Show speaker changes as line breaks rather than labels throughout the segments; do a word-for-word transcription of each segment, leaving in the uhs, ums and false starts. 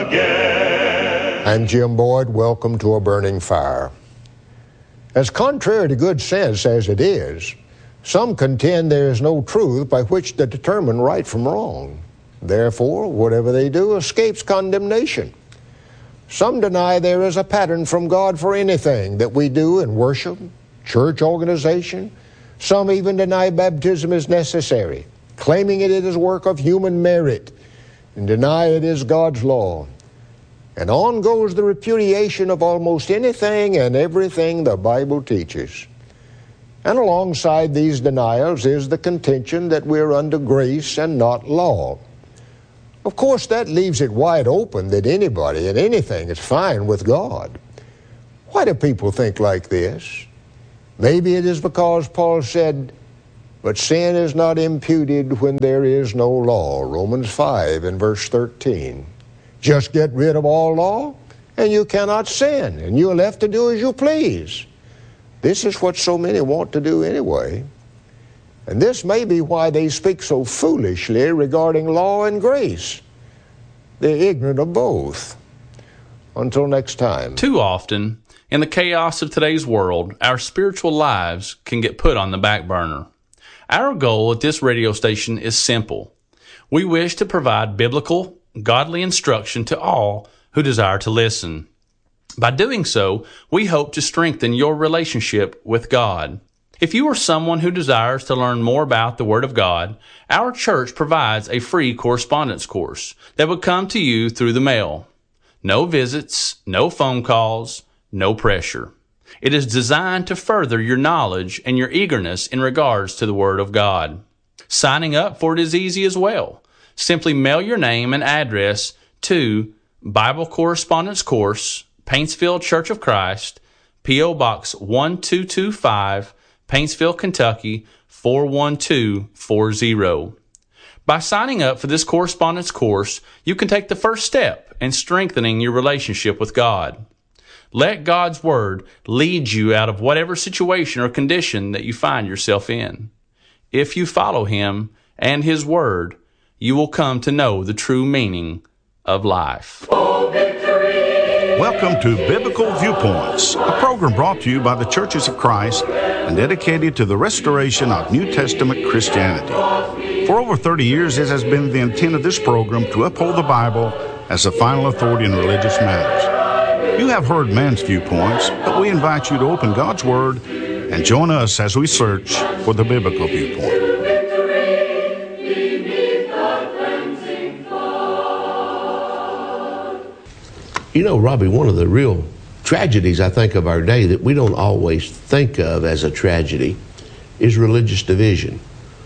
again.
I'm Jim Boyd. Welcome to A Burning Fire. As contrary to good sense as it is, some contend there is no truth by which to determine right from wrong. Therefore, whatever they do escapes condemnation. Some deny there is a pattern from God for anything that we do in worship, church organization. Some even deny baptism is necessary, claiming it is a work of human merit, and deny it is God's law. And on goes the repudiation of almost anything and everything the Bible teaches. And alongside these denials is the contention that we're under grace and not law. Of course, that leaves it wide open that anybody and anything is fine with God. Why do people think like this? Maybe it is because Paul said, "But sin is not imputed when there is no law," Romans five and verse thirteen. Just get rid of all law, and you cannot sin, and you're left to do as you please. This is what so many want to do anyway. And this may be why they speak so foolishly regarding law and grace. They're ignorant of both. Until next time.
Too often, in the chaos of today's world, our spiritual lives can get put on the back burner. Our goal at this radio station is simple. We wish to provide biblical, godly instruction to all who desire to listen. By doing so, we hope to strengthen your relationship with God. If you are someone who desires to learn more about the Word of God, our church provides a free correspondence course that would come to you through the mail. No visits, no phone calls, no pressure. It is designed to further your knowledge and your eagerness in regards to the Word of God. Signing up for it is easy as well. Simply mail your name and address to Bible Correspondence Course, Paintsville Church of Christ, P O Box one two two five, Paintsville, Kentucky four one two four zero. By signing up for this correspondence course, you can take the first step in strengthening your relationship with God. Let God's Word lead you out of whatever situation or condition that you find yourself in. If you follow Him and His Word, you will come to know the true meaning of life.
Oh, victory!
Welcome to Biblical Viewpoints, a program brought to you by the Churches of Christ and dedicated to the restoration of New Testament Christianity. For over thirty years, it has been the intent of this program to uphold the Bible as the final authority in religious matters. You have heard man's viewpoints, but we invite you to open God's Word and join us as we search for the biblical viewpoint.
You know, Robbie, one of the real tragedies, I think, of our day that we don't always think of as a tragedy is religious division.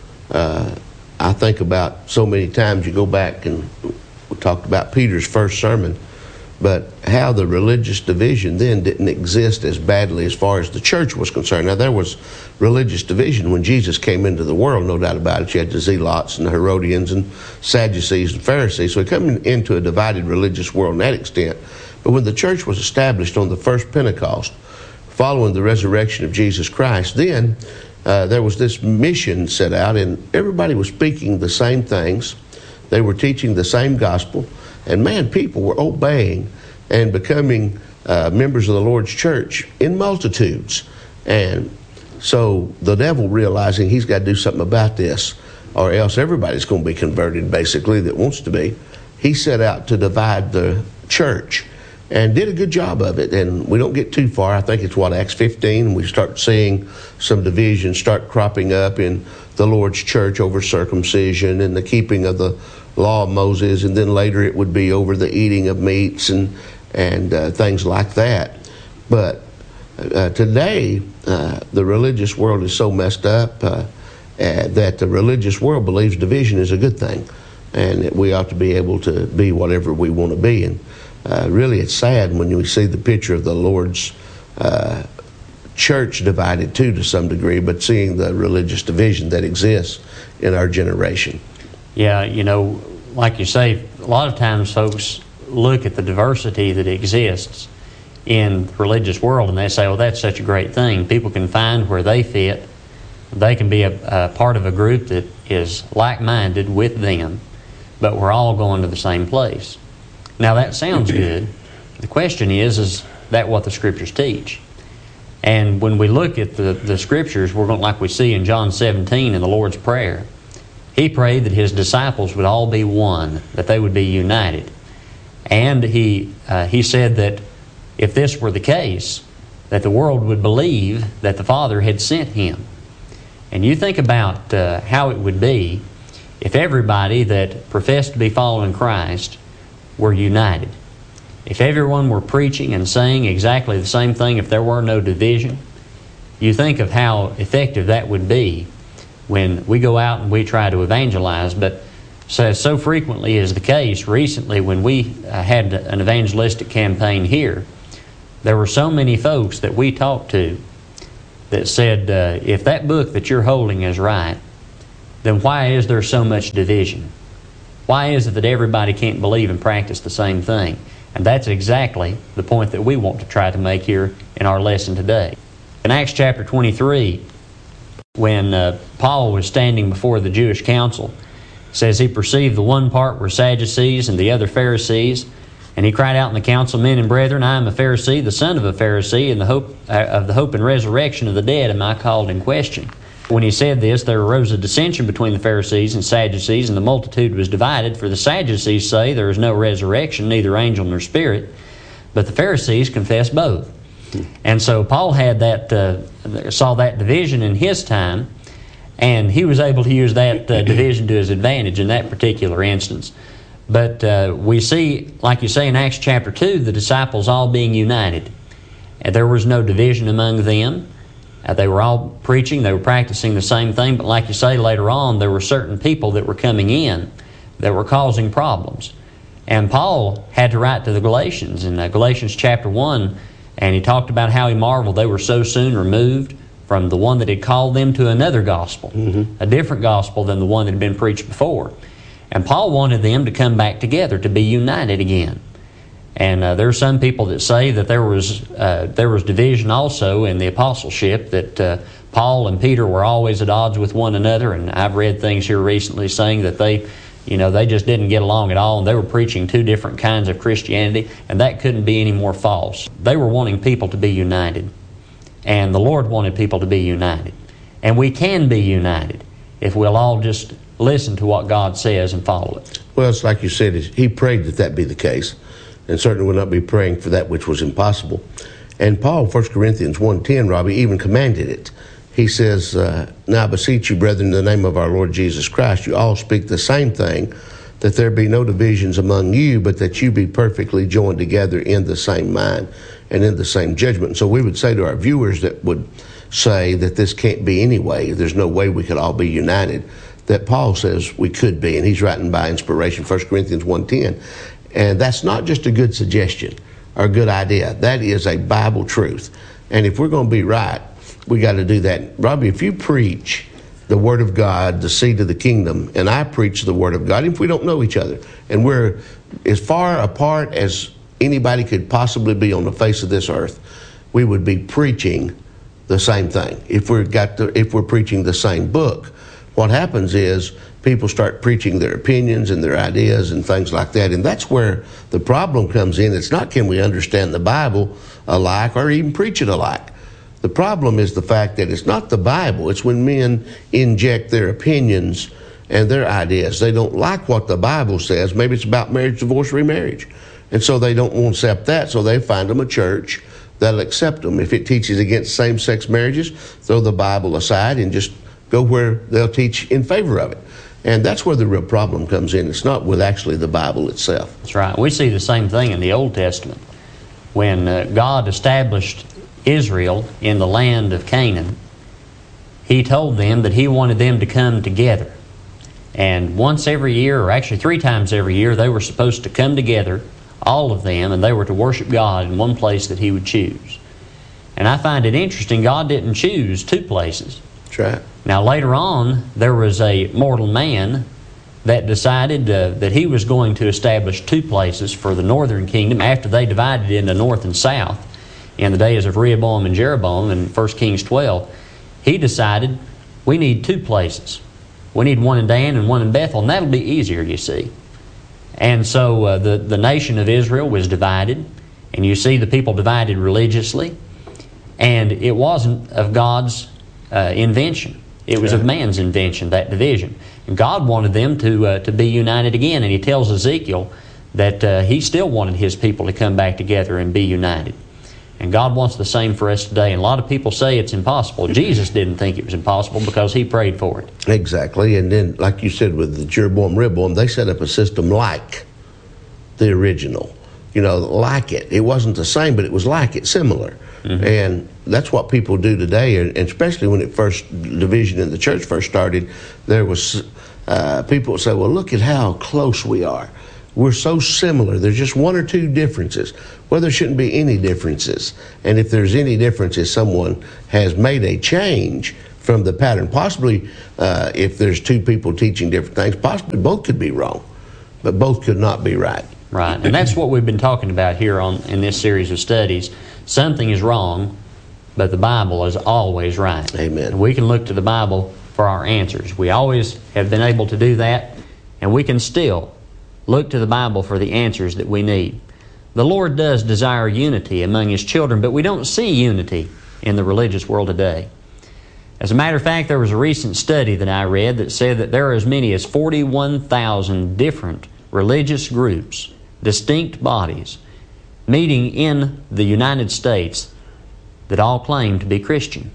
Uh, I think about so many times you go back and we talked about Peter's first sermon, but how the religious division then didn't exist as badly as far as the church was concerned. Now, there was religious division when Jesus came into the world, no doubt about it. You had the Zealots and the Herodians and Sadducees and Pharisees. So he came into a divided religious world in that extent. But when the church was established on the first Pentecost, following the resurrection of Jesus Christ, then uh, there was this mission set out, and everybody was speaking the same things. They were teaching the same gospel. And man, people were obeying and becoming uh, members of the Lord's church in multitudes. And so the devil, realizing he's got to do something about this, or else everybody's going to be converted, basically, that wants to be, he set out to divide the church and did a good job of it. And we don't get too far. I think it's, what, Acts fifteen, and we start seeing some divisions start cropping up in the Lord's church over circumcision and the keeping of the law of Moses, and then later it would be over the eating of meats and and uh, things like that. But uh, today, uh, the religious world is so messed up uh, uh, that the religious world believes division is a good thing, and that we ought to be able to be whatever we want to be. And uh, really, it's sad when we see the picture of the Lord's uh, church divided too, to some degree, but seeing the religious division that exists in our generation.
Yeah, you know, like you say, a lot of times folks look at the diversity that exists in the religious world and they say, well, that's such a great thing. People can find where they fit. They can be a, a part of a group that is like-minded with them, but we're all going to the same place. Now that sounds good. The question is, is that what the Scriptures teach? And when we look at the, the Scriptures, we're going like we see in John seventeen in the Lord's Prayer. He prayed that His disciples would all be one, that they would be united. And He, uh, he said that if this were the case, that the world would believe that the Father had sent Him. And you think about uh, how it would be if everybody that professed to be following Christ were united. If everyone were preaching and saying exactly the same thing, if there were no division, you think of how effective that would be when we go out and we try to evangelize. But so, so frequently is the case, recently when we uh, had an evangelistic campaign here, there were so many folks that we talked to that said, uh, if that book that you're holding is right, then why is there so much division? Why is it that everybody can't believe and practice the same thing? And that's exactly the point that we want to try to make here in our lesson today. In Acts chapter twenty-three, when uh, Paul was standing before the Jewish council, it says he perceived the one part were Sadducees and the other Pharisees, and he cried out in the council, Men and brethren, I am a Pharisee, the son of a Pharisee, and the hope uh, of the hope and resurrection of the dead am I called in question. When he said this, there arose a dissension between the Pharisees and Sadducees, and the multitude was divided. For the Sadducees say there is no resurrection, neither angel nor spirit, but the Pharisees confess both. And so Paul had that, uh, saw that division in his time, and he was able to use that uh, division to his advantage in that particular instance. But uh, we see, like you say in Acts chapter two, the disciples all being united. And there was no division among them. Uh, they were all preaching, they were practicing the same thing, but like you say, later on, there were certain people that were coming in that were causing problems. And Paul had to write to the Galatians in uh, Galatians chapter one, and he talked about how he marveled they were so soon removed from the one that had called them to another gospel, mm-hmm. a different gospel than the one that had been preached before. And Paul wanted them to come back together, to be united again. And uh, there are some people that say that there was uh, there was division also in the apostleship, that uh, Paul and Peter were always at odds with one another. And I've read things here recently saying that they, you know, they just didn't get along at all, and they were preaching two different kinds of Christianity, and that couldn't be any more false. They were wanting people to be united, and the Lord wanted people to be united. And we can be united if we'll all just listen to what God says and follow it.
Well, it's like you said, he prayed that that be the case, and certainly would not be praying for that which was impossible. And Paul, First Corinthians one ten, Robbie, even commanded it. He says, uh, Now I beseech you, brethren, in the name of our Lord Jesus Christ, you all speak the same thing, that there be no divisions among you, but that you be perfectly joined together in the same mind and in the same judgment. So we would say to our viewers that would say that this can't be any way, there's no way we could all be united, that Paul says we could be, and he's writing by inspiration, First Corinthians one ten. And that's not just a good suggestion or a good idea. That is a Bible truth. And if we're going to be right, we got to do that. Robbie, if you preach the Word of God, the seed of the kingdom, and I preach the Word of God, even if we don't know each other, and we're as far apart as anybody could possibly be on the face of this earth, we would be preaching the same thing. If we're got the, if we're preaching the same book, what happens is people start preaching their opinions and their ideas and things like that, and that's where the problem comes in. It's not can we understand the Bible alike or even preach it alike. The problem is the fact that it's not the Bible. It's when men inject their opinions and their ideas. They don't like what the Bible says. Maybe it's about marriage, divorce, remarriage. And so they don't want to accept that, so they find them a church that'll accept them. If it teaches against same-sex marriages, throw the Bible aside and just go where they'll teach in favor of it. And that's where the real problem comes in. It's not with actually the Bible itself.
That's right. We see the same thing in the Old Testament. When uh, God established Israel in the land of Canaan, He told them that He wanted them to come together. And once every year, or actually three times every year, they were supposed to come together, all of them, and they were to worship God in one place that He would choose. And I find it interesting, God didn't choose two places.
That's right.
Now later on, there was a mortal man that decided uh, that he was going to establish two places for the northern kingdom after they divided into north and south in the days of Rehoboam and Jeroboam in First Kings twelve. He decided we need two places. We need one in Dan and one in Bethel, and that'll be easier, you see. And so uh, the, the nation of Israel was divided, and you see the people divided religiously, and it wasn't of God's uh, invention. It was of man's invention, that division. And God wanted them to uh, to be united again, and He tells Ezekiel that uh, He still wanted His people to come back together and be united. And God wants the same for us today. And a lot of people say it's impossible. Jesus didn't think it was impossible because He prayed for it.
Exactly. And then, like you said, with the Jeroboam, Rehoboam, they set up a system like the original. You know, like it. It wasn't the same, but it was like it, similar. Mm-hmm. And that's what people do today, and especially when it first, division in the church first started, there was uh, people would say, well, look at how close we are. We're so similar. There's just one or two differences. Well, there shouldn't be any differences. And if there's any differences, someone has made a change from the pattern. Possibly, uh, if there's two people teaching different things, possibly both could be wrong, but both could not be right.
Right, and that's what we've been talking about here on in this series of studies. Something is wrong, but the Bible is always right.
Amen.
And we can look to the Bible for our answers. We always have been able to do that, and we can still look to the Bible for the answers that we need. The Lord does desire unity among His children, but we don't see unity in the religious world today. As a matter of fact, there was a recent study that I read that said that there are as many as forty-one thousand different religious groups, distinct bodies, meeting in the United States that all claim to be Christian.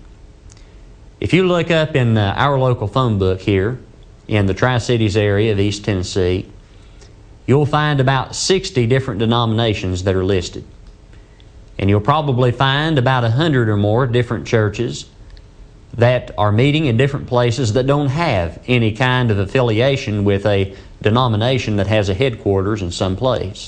If you look up in uh, our local phone book here in the Tri-Cities area of East Tennessee, you'll find about sixty different denominations that are listed. And you'll probably find about one hundred or more different churches that are meeting in different places that don't have any kind of affiliation with a denomination that has a headquarters in some place.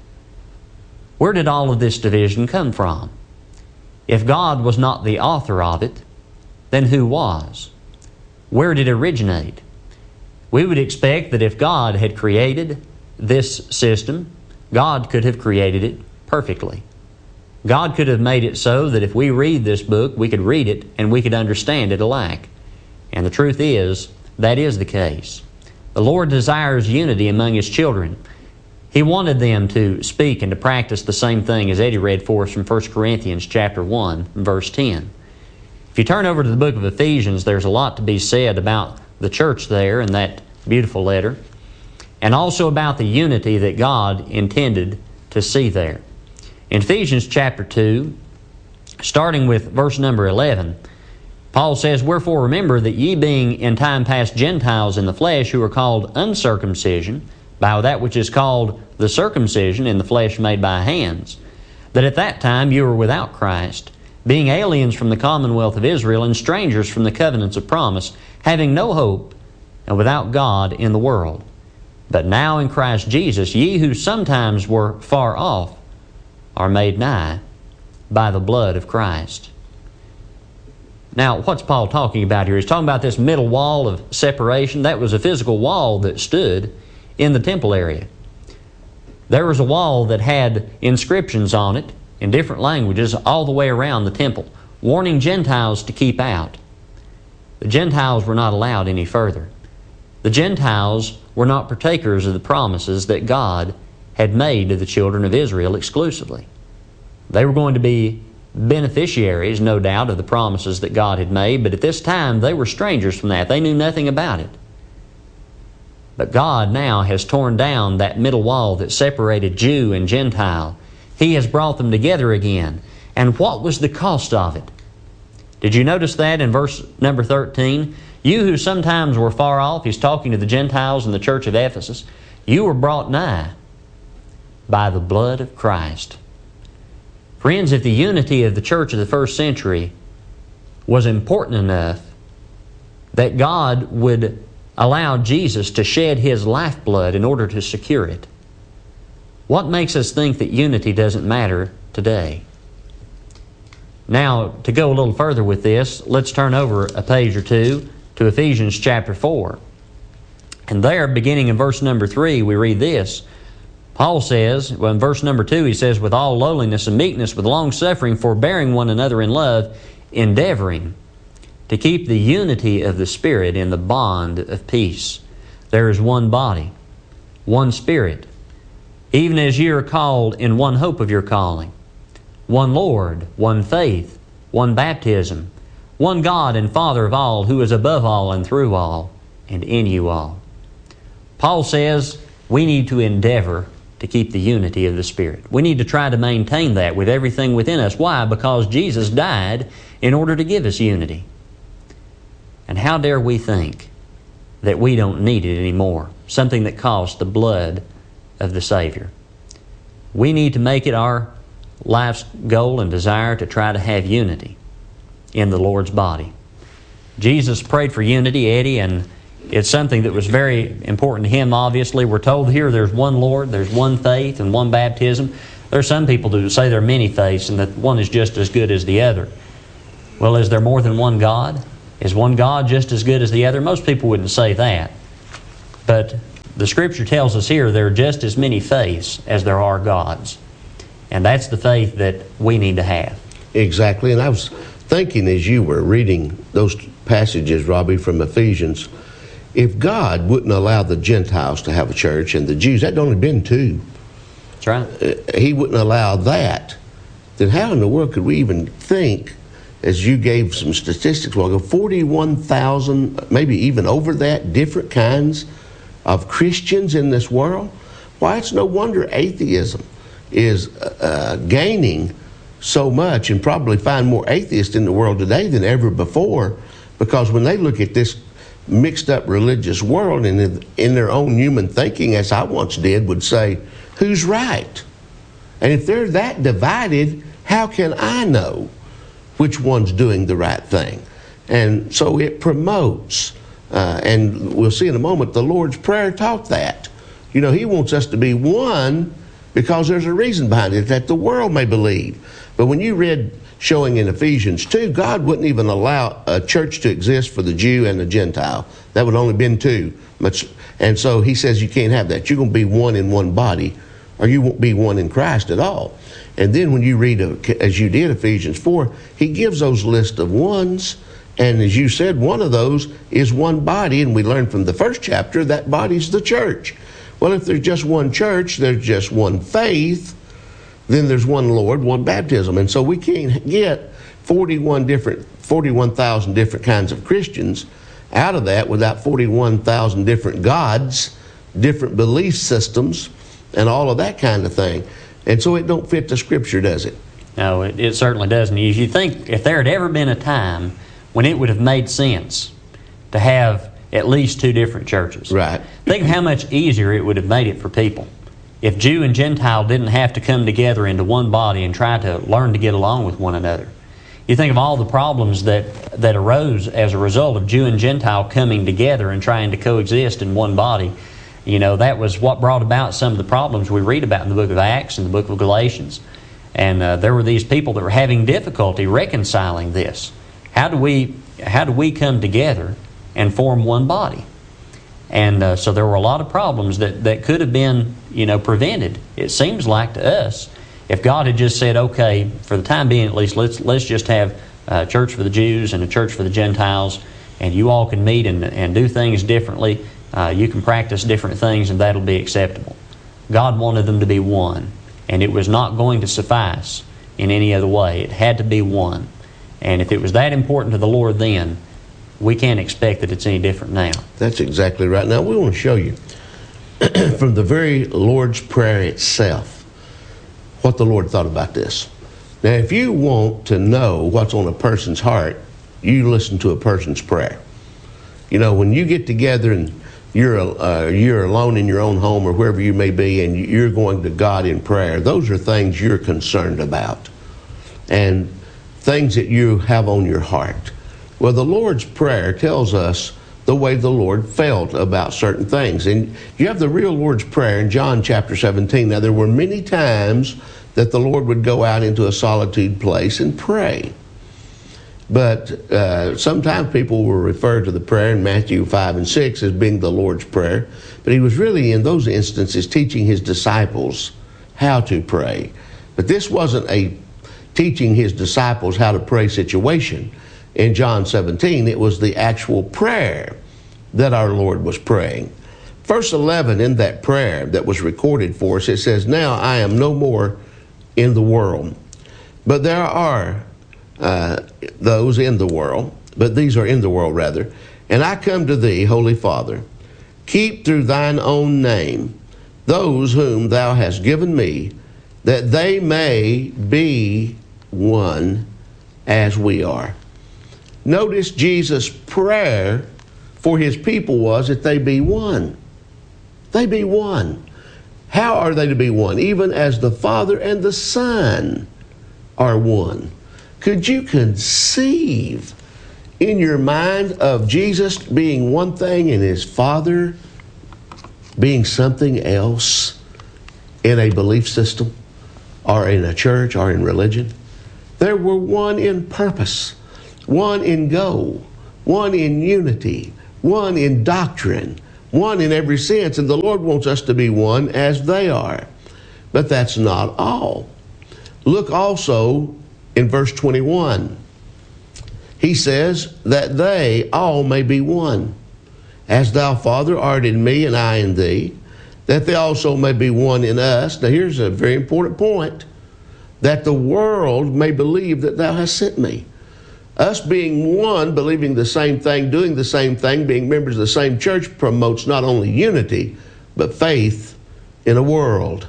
Where did all of this division come from? If God was not the author of it, then who was? Where did it originate? We would expect that if God had created this system, God could have created it perfectly. God could have made it so that if we read this book, we could read it and we could understand it alike. And the truth is, that is the case. The Lord desires unity among His children. He wanted them to speak and to practice the same thing as Eddie read for us from First Corinthians chapter one, verse ten. If you turn over to the book of Ephesians, there's a lot to be said about the church there in that beautiful letter, and also about the unity that God intended to see there. In Ephesians chapter two, starting with verse number eleven, Paul says, "Wherefore remember that ye being in time past Gentiles in the flesh, who are called uncircumcision, by that which is called the circumcision in the flesh made by hands, that at that time you were without Christ, being aliens from the commonwealth of Israel, and strangers from the covenants of promise, having no hope, and without God in the world. But now in Christ Jesus, ye who sometimes were far off, are made nigh by the blood of Christ." Now, what's Paul talking about here? He's talking about this middle wall of separation. That was a physical wall that stood in the temple area. There was a wall that had inscriptions on it in different languages all the way around the temple, warning Gentiles to keep out. The Gentiles were not allowed any further. The Gentiles were not partakers of the promises that God had made to the children of Israel exclusively. They were going to be beneficiaries, no doubt, of the promises that God had made, but at this time they were strangers from that. They knew nothing about it. But God now has torn down that middle wall that separated Jew and Gentile. He has brought them together again. And what was the cost of it? Did you notice that in verse number thirteen? You who sometimes were far off, he's talking to the Gentiles in the church of Ephesus, you were brought nigh by the blood of Christ. Friends, if the unity of the church of the first century was important enough that God would allow Jesus to shed His lifeblood in order to secure it, what makes us think that unity doesn't matter today? Now, to go a little further with this, let's turn over a page or two to Ephesians chapter four. And there, beginning in verse number three, we read this. Paul says, well, in verse number two, he says, "With all lowliness and meekness, with long-suffering, forbearing one another in love, endeavoring to keep the unity of the Spirit in the bond of peace. There is one body, one Spirit, even as ye are called in one hope of your calling, one Lord, one faith, one baptism, one God and Father of all, who is above all and through all and in you all. Paul says we need to endeavor to keep the unity of the Spirit. We need to try to maintain that with everything within us. Why? Because Jesus died in order to give us unity. And how dare we think that we don't need it anymore? Something that cost the blood of the Savior. We need to make it our life's goal and desire to try to have unity in the Lord's body. Jesus prayed for unity, Eddie, and it's something that was very important to Him, obviously. We're told here there's one Lord, there's one faith, and one baptism. There are some people who say there are many faiths and that one is just as good as the other. Well, is there more than one God? Is one God just as good as the other? Most people wouldn't say that. But the Scripture tells us here there are just as many faiths as there are gods. And that's the faith that we need to have.
Exactly. And I was thinking as you were reading those passages, Robbie, from Ephesians, if God wouldn't allow the Gentiles to have a church and the Jews, that'd only been two.
That's right.
Uh, he wouldn't allow that. Then how in the world could we even think, as you gave some statistics, well, forty-one thousand, maybe even over that, different kinds of Christians in this world? Why, it's no wonder atheism is uh, gaining so much, and probably find more atheists in the world today than ever before, because when they look at this mixed up religious world and in their own human thinking, as I once did, would say, who's right? And if they're that divided, how can I know which one's doing the right thing? And so it promotes, uh, and we'll see in a moment, the Lord's Prayer taught that. You know, He wants us to be one because there's a reason behind it, that the world may believe. But when you read showing in Ephesians two, God wouldn't even allow a church to exist for the Jew and the Gentile. That would only been two. And so He says you can't have that. You're going to be one in one body, or you won't be one in Christ at all. And then when you read, as you did, Ephesians four, He gives those list of ones. And as you said, one of those is one body. And we learned from the first chapter that body's the church. Well, if there's just one church, there's just one faith, then there's one Lord, one baptism. And so we can't get forty-one different, forty-one thousand different kinds of Christians out of that without forty-one thousand different gods, different belief systems, and all of that kind of thing. And so it don't fit the Scripture, does it?
No, it, it certainly doesn't. If you think, if there had ever been a time when it would have made sense to have at least two different churches.
Right.
Think of how much easier it would have made it for people. If Jew and Gentile didn't have to come together into one body and try to learn to get along with one another. You think of all the problems that, that arose as a result of Jew and Gentile coming together and trying to coexist in one body. You know, that was what brought about some of the problems we read about in the book of Acts and the book of Galatians. And uh, there were these people that were having difficulty reconciling this. How do we, how do we come together and form one body? And uh, so there were a lot of problems that, that could have been, you know, prevented. It seems like to us, if God had just said, okay, for the time being at least, let's let's just have a church for the Jews and a church for the Gentiles, and you all can meet and, and do things differently. Uh, you can practice different things, and that'll be acceptable. God wanted them to be one, and it was not going to suffice in any other way. It had to be one. And if it was that important to the Lord then, we can't expect that it's any different now.
That's exactly right. Now, we want to show you from the very Lord's Prayer itself what the Lord thought about this. Now, if you want to know what's on a person's heart, you listen to a person's prayer. You know, when you get together and you're uh, you're alone in your own home or wherever you may be, and you're going to God in prayer, those are things you're concerned about and things that you have on your heart. Well, the Lord's Prayer tells us the way the Lord felt about certain things. And you have the real Lord's Prayer in John chapter seventeen. Now, there were many times that the Lord would go out into a solitude place and pray. But uh, sometimes people will refer to the prayer in Matthew five and six as being the Lord's Prayer. But He was really, in those instances, teaching His disciples how to pray. But this wasn't a teaching His disciples how to pray situation. In John seventeen, it was the actual prayer that our Lord was praying. verse eleven in that prayer that was recorded for us, it says, "Now I am no more in the world, but there are uh, those in the world, but these are in the world rather. And I come to thee, Holy Father, keep through thine own name those whom thou hast given me, that they may be one as we are." Notice Jesus' prayer for his people was that they be one. They be one. How are they to be one? Even as the Father and the Son are one. Could you conceive in your mind of Jesus being one thing and his Father being something else in a belief system or in a church or in religion? They were one in purpose, one in goal, one in unity, one in doctrine, one in every sense. And the Lord wants us to be one as they are. But that's not all. Look also in verse twenty-one. He says that they all may be one. As thou, Father, art in me and I in thee, that they also may be one in us. Now here's a very important point. That the world may believe that thou hast sent me. Us being one, believing the same thing, doing the same thing, being members of the same church promotes not only unity, but faith in a world.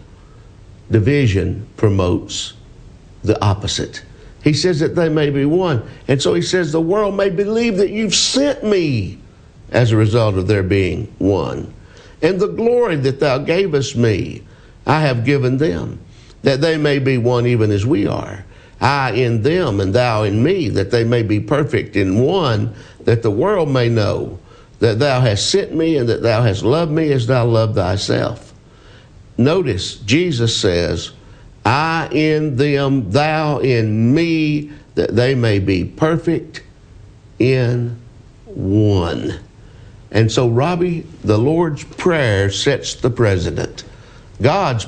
Division promotes the opposite. He says that they may be one. And so he says the world may believe that you've sent me as a result of their being one. And the glory that thou gavest me, I have given them, that they may be one even as we are. I in them and thou in me, that they may be perfect in one, that the world may know that thou hast sent me and that thou hast loved me as thou loved thyself. Notice, Jesus says, I in them, thou in me, that they may be perfect in one. And so, Robbie, the Lord's Prayer sets the precedent. God's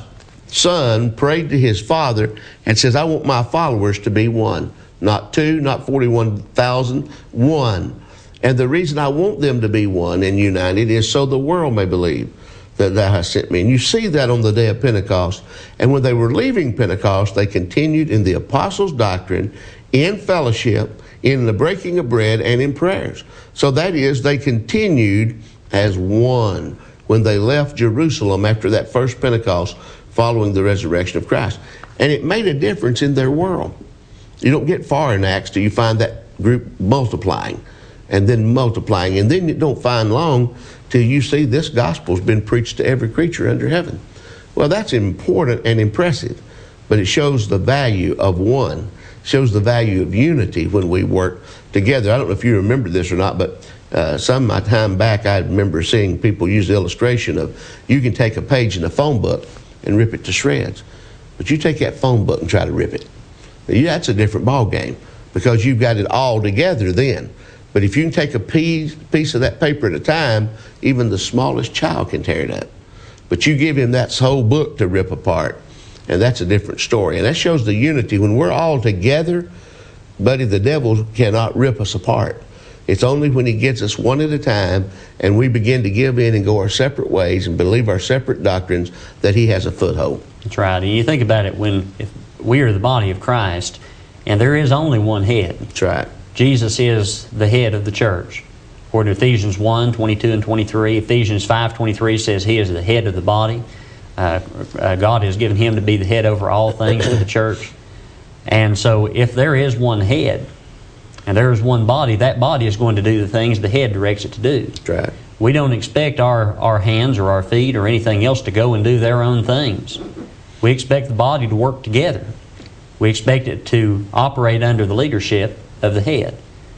Son prayed to his Father and says, I want my followers to be one. Not two, not forty-one thousand, one. And the reason I want them to be one and united is so the world may believe that thou hast sent me. And you see that on the day of Pentecost. And when they were leaving Pentecost, they continued in the apostles' doctrine, in fellowship, in the breaking of bread, and in prayers. So that is, they continued as one when they left Jerusalem after that first Pentecost following the resurrection of Christ. And it made a difference in their world. You don't get far in Acts till you find that group multiplying and then multiplying. And then you don't find long till you see this gospel's been preached to every creature under heaven. Well, that's important and impressive, but it shows the value of one, shows the value of unity when we work together. I don't know if you remember this or not, but uh, some of my time back, I remember seeing people use the illustration of you can take a page in a phone book and rip it to shreds, but you take that phone book and try to rip it. Yeah, that's a different ball game because you've got it all together then. But if you can take a piece, piece of that paper at a time, even the smallest child can tear it up. But you give him that whole book to rip apart, and that's a different story. And that shows the unity. When we're all together, buddy, the devil cannot rip us apart. It's only when he gets us one at a time and we begin to give in and go our separate ways and believe our separate doctrines that he has a foothold.
That's right. And you think about it, when if we are the body of Christ and there is only one head.
That's right.
Jesus is the head of the church. According to Ephesians one, twenty-two and twenty-three, Ephesians five, twenty-three says he is the head of the body. Uh, uh, God has given him to be the head over all things of the church. And so if there is one head and there is one body, that body is going to do the things the head directs it to do.
That's right.
We don't expect our, our hands or our feet or anything else to go and do their own things. We expect the body to work together. We expect it to operate under the leadership of the head.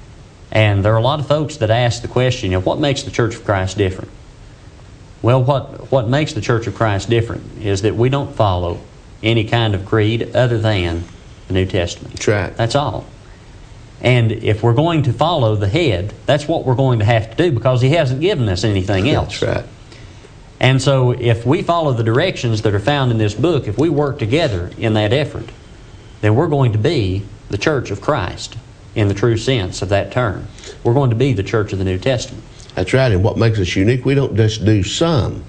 And there are a lot of folks that ask the question, you know, what makes the Church of Christ different? Well, what, what makes the Church of Christ different is that we don't follow any kind of creed other than the New Testament.
That's right.
That's all. And if we're going to follow the head, that's what we're going to have to do because he hasn't given us anything else.
That's right.
And so if we follow the directions that are found in this book, if we work together in that effort, then we're going to be the Church of Christ in the true sense of that term. We're going to be the Church of the New Testament.
That's right. And what makes us unique, we don't just do some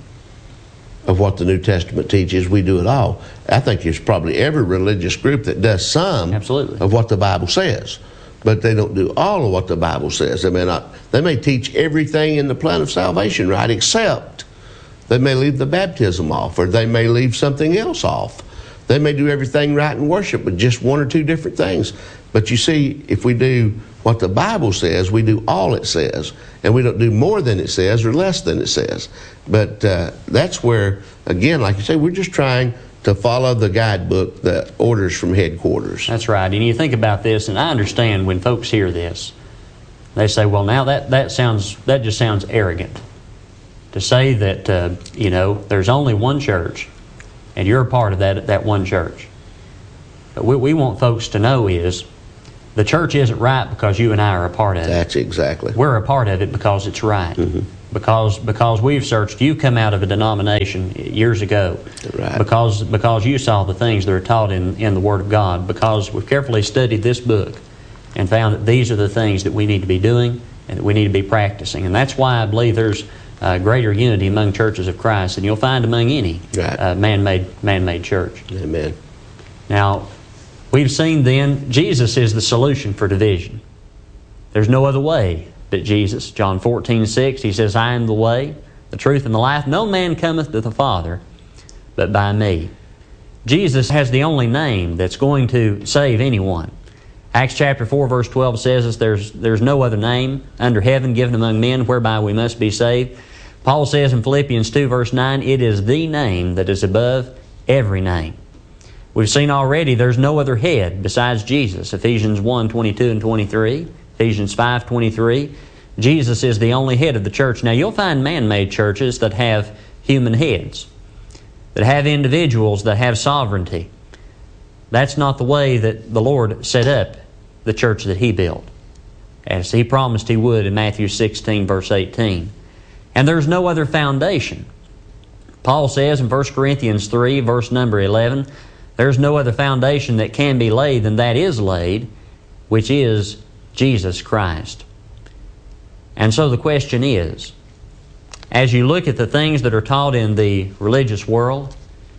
of what the New Testament teaches, we do it all. I think there's probably every religious group that does some
Absolutely.
of what the Bible says, but they don't do all of what the Bible says. They may not. They may teach everything in the plan of salvation, right, except they may leave the baptism off, or they may leave something else off. They may do everything right in worship, but just one or two different things. But you see, if we do what the Bible says, we do all it says, and we don't do more than it says or less than it says. But uh, that's where, again, like you say, we're just trying to follow the guidebook, the orders from headquarters.
That's right. And you think about this, and I understand when folks hear this, they say, well, now that, that sounds that just sounds arrogant. To say that, uh, you know, there's only one church, and you're a part of that, that one church. But what we want folks to know is the church isn't right because you and I are a part of it.
That's exactly.
We're a part of it because it's right.
Mm-hmm.
Because because we've searched. You come out of a denomination years ago.
Right.
Because because you saw the things that are taught in, in the Word of God. Because we've carefully studied this book and found that these are the things that we need to be doing and that we need to be practicing. And that's why I believe there's uh, greater unity among churches of Christ than you'll find among any
right.
uh, man-made man-made church.
Amen.
Now, we've seen then Jesus is the solution for division. There's no other way but Jesus. John fourteen six, He says, I am the way, the truth, and the life. No man cometh to the Father but by me. Jesus has the only name that's going to save anyone. Acts chapter four verse twelve says us there's, there's no other name under heaven given among men whereby we must be saved. Paul says in Philippians two verse nine, it is the name that is above every name. We've seen already there's no other head besides Jesus. Ephesians one twenty-two and twenty-three, Ephesians five twenty-three. Jesus is the only head of the church. Now you'll find man-made churches that have human heads, that have individuals that have sovereignty. That's not the way that the Lord set up the church that He built, as He promised He would in Matthew sixteen verse eighteen. And there's no other foundation. Paul says in First Corinthians three verse number eleven, there's no other foundation that can be laid than that is laid, which is Jesus Christ. And so the question is, as you look at the things that are taught in the religious world,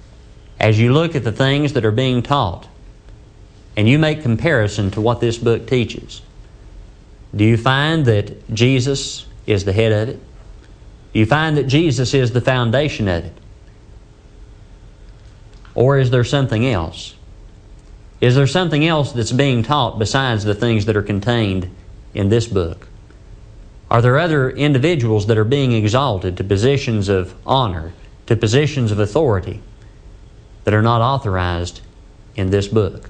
as you look at the things that are being taught, and you make comparison to what this book teaches, do you find that Jesus is the head of it? Do you find that Jesus is the foundation of it? Or is there something else? Is there something else that's being taught besides the things that are contained in this book? Are there other individuals that are being exalted to positions of honor, to positions of authority, that are not authorized in this book?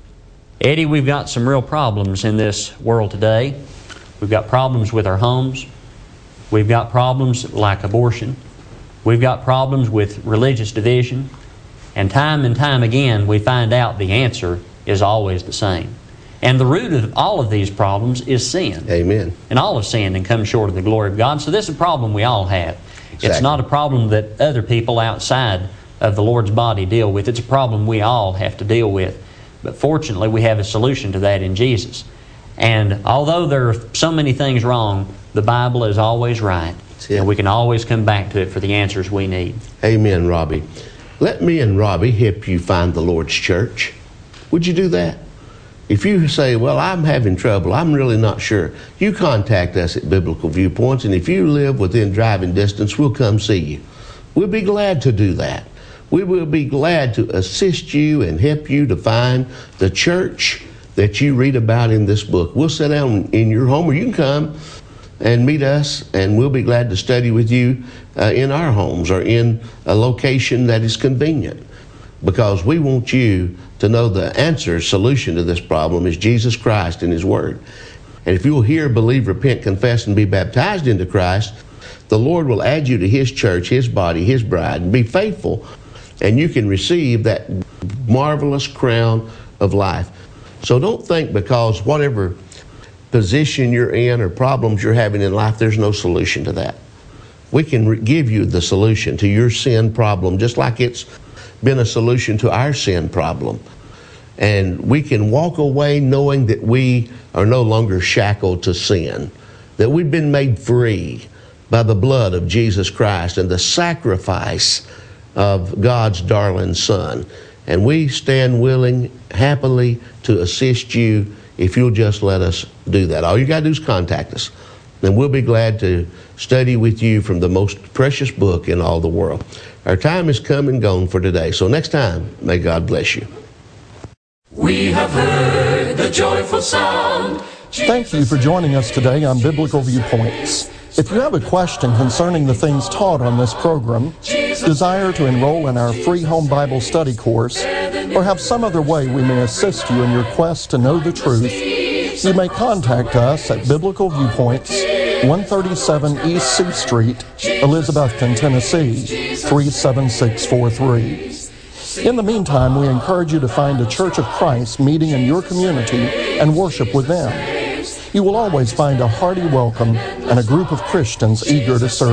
Eddie, we've got some real problems in this world today. We've got problems with our homes. We've got problems like abortion. We've got problems with religious division. And time and time again, we find out the answer is always the same. And the root of all of these problems is sin.
Amen.
And all have sinned and come short of the glory of God. So this is a problem we all have.
Exactly.
It's not a problem that other people outside of the Lord's body deal with. It's a problem we all have to deal with. But fortunately, we have a solution to that in Jesus. And although there are so many things wrong, the Bible is always right. And we can always come back to it for the answers we need.
Amen, Robbie. Let me and Robbie help you find the Lord's church. Would you do that? If you say, well, I'm having trouble, I'm really not sure, you contact us at Biblical Viewpoints, and if you live within driving distance, we'll come see you. We'll be glad to do that. We will be glad to assist you and help you to find the church that you read about in this book. We'll sit down in your home, or you can come and meet us, and we'll be glad to study with you uh, in our homes or in a location that is convenient, because we want you to know the answer, solution to this problem is Jesus Christ and His Word. And if you will hear, believe, repent, confess, and be baptized into Christ, the Lord will add you to His church, His body, His bride, and be faithful, and you can receive that marvelous crown of life. So don't think because whatever position you're in or problems you're having in life, there's no solution to that. We can re- give you the solution to your sin problem, just like it's been a solution to our sin problem. And we can walk away knowing that we are no longer shackled to sin, that we've been made free, by the blood of Jesus Christ and the sacrifice of God's darling Son. And we stand willing, happily, to assist you if you'll just let us do that. All you got to do is contact us, and we'll be glad to study with you from the most precious book in all the world. Our time has come and gone for today, so next time, may God bless you.
We have heard the joyful sound.
Thank you for joining us today on Biblical Viewpoints. If you have a question concerning the things taught on this program, desire to enroll in our free home Bible study course, or have some other way we may assist you in your quest to know the truth, you may contact us at Biblical Viewpoints, one thirty-seven East C Street, Elizabethton, Tennessee, three seven six four three. In the meantime, we encourage you to find a Church of Christ meeting in your community and worship with them. You will always find a hearty welcome and a group of Christians eager to serve